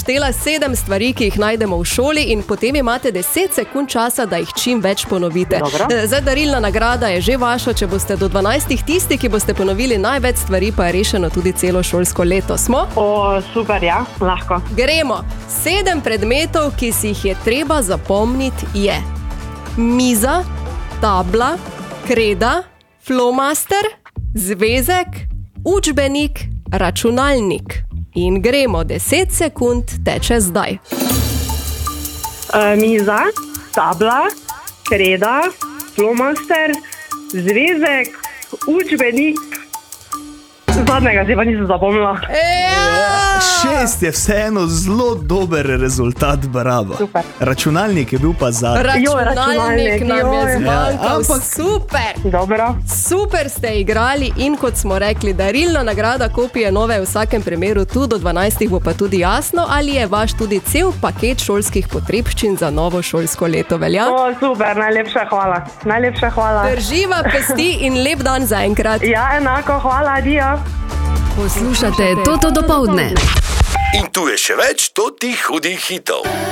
naštela 7 stvari, ki jih najdemo v šoli in potem imate 10 sekund časa, da jih čim več ponovite. Dobro. Zdaj, darilna nagrada je že vaša, če boste do 12 tisti, ki boste ponovili največ stvari, pa je rešeno tudi celo šolsko leto. Smo? Super, ja, lahko. Gremo. 7 predmetov, ki si jih je treba zapomniti, je miza, tabla, kreda, flomaster, zvezek, učbenik, računalnik. In gremo, 10 sekund teče zdaj. Miza, tabla, kreda, flomaster, zvezek, učbenik. Zadnjega si pa nisem zapomnila. 6 je vseeno zelo dober rezultat, bravo. Super. Računalnik je bil pa zadnji. Računalnik nam je zmanjkal, ampak super. Dobro. Super ste igrali in kot smo rekli, darilna nagrada kopije nove v vsakem primeru, tu do 12 bo pa tudi jasno, ali je vaš tudi cel paket šolskih potrebščin za novo šolsko leto velja. Super, najlepša hvala. Najlepša hvala. Drživa pesti in lep dan zaenkrat. Ja, enako, hvala, adijo. Poslušate Toto dopoldne. In tu je še več totih hudih hitov.